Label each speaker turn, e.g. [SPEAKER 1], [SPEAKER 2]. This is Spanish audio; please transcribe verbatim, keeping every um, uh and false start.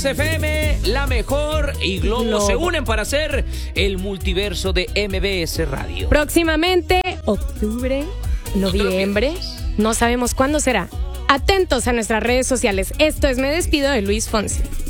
[SPEAKER 1] F M, la mejor y Globo, Globo se unen para hacer el multiverso de M B S Radio.
[SPEAKER 2] Próximamente, octubre, noviembre, no sabemos cuándo será. Atentos a nuestras redes sociales. Esto es Me Despido de Luis Fonsi.